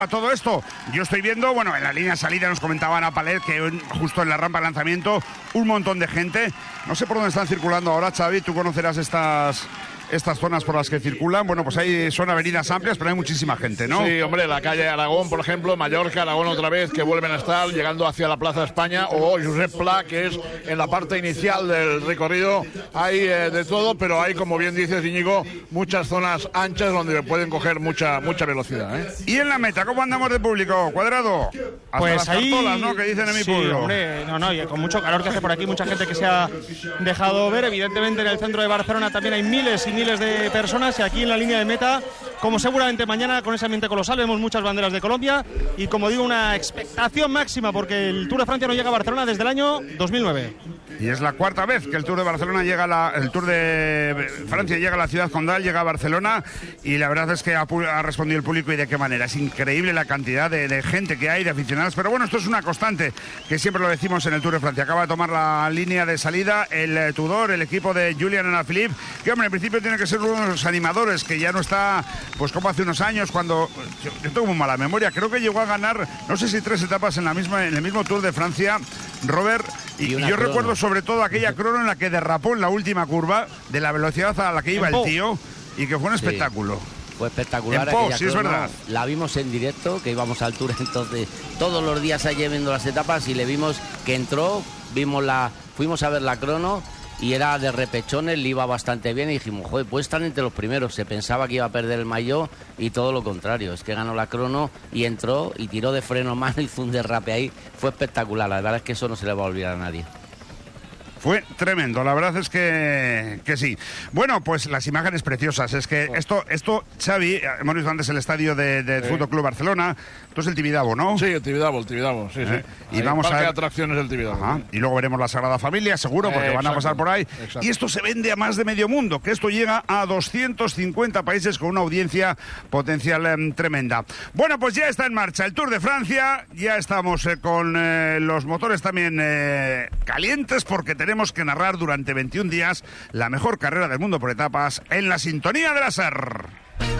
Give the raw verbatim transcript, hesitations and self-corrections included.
A todo esto, yo estoy viendo, bueno, en la línea de salida nos comentaban a Palet que justo en la rampa de lanzamiento un montón de gente. No sé por dónde están circulando ahora, Xavi, tú conocerás estas... estas zonas por las que circulan. Bueno, pues ahí son avenidas amplias, pero hay muchísima gente, ¿no? Sí, hombre, la calle Aragón, por ejemplo, Mallorca, Aragón otra vez, que vuelven a estar llegando hacia la Plaza España, o Josep Pla, que es en la parte inicial del recorrido. Hay eh, de todo, pero hay, como bien dices, Íñigo, muchas zonas anchas donde pueden coger mucha mucha velocidad, ¿eh? Y en la meta, ¿cómo andamos de público? ¿Cuadrado? Hasta pues las ahí, cartolas, ¿no? Que dicen en mi sí, pueblo. Hombre, no, no, y con mucho calor que hace por aquí, mucha gente que se ha dejado ver. Evidentemente en el centro de Barcelona también hay miles y miles de personas, y aquí en la línea de meta, como seguramente mañana con ese ambiente colosal, vemos muchas banderas de Colombia y, como digo, una expectación máxima, porque el Tour de Francia no llega a Barcelona desde el año dos mil nueve. Y es la cuarta vez que el Tour de Barcelona llega a la, el Tour de Francia llega a la ciudad condal, llega a Barcelona, y la verdad es que ha, ha respondido el público, y de qué manera. Es increíble la cantidad de, de gente que hay, de aficionados, pero bueno, esto es una constante que siempre lo decimos en el Tour de Francia. Acaba de tomar la línea de salida el eh, Tudor, el equipo de Julian Alaphilippe, que hombre, en principio tiene que ser uno de los animadores, que ya no está pues como hace unos años, cuando yo, yo tengo muy mala memoria, creo que llegó a ganar, no sé si tres etapas en la misma en el mismo Tour de Francia, Robert, y, y yo crono. recuerdo sobre todo aquella crono en la que derrapó en la última curva de la velocidad a la que iba el tío, y que fue un espectáculo. Sí. Fue espectacular. En Pau, sí, es verdad. La vimos en directo, que íbamos al Tour, entonces todos los días allí viendo las etapas, y le vimos que entró, vimos la, fuimos a ver la crono, y era de repechones, le iba bastante bien, y dijimos, joder, puede estar entre los primeros. Se pensaba que iba a perder el maillot, y todo lo contrario, es que ganó la crono y entró y tiró de freno a mano, hizo un derrape ahí. Fue espectacular, la verdad es que eso no se le va a olvidar a nadie. Fue tremendo, la verdad es que, que sí. Bueno, pues las imágenes preciosas. Es que esto, esto Xavi, hemos visto antes el estadio de, de sí. Fútbol Club Barcelona. Esto es el Tibidabo, ¿no? Sí, el Tibidabo, el Tibidabo, sí, ¿Eh? sí. Y vamos parque a ver... de atracciones del Tibidabo. Ajá. Y luego veremos la Sagrada Familia, seguro, porque eh, van a pasar por ahí. Exacto. Y esto se vende a más de medio mundo, que esto llega a doscientos cincuenta países con una audiencia potencial eh, tremenda. Bueno, pues ya está en marcha el Tour de Francia. Ya estamos eh, con eh, los motores también eh, calientes, porque tenemos que narrar durante durante veintiún días la mejor carrera del mundo por etapas en la sintonía de la SER.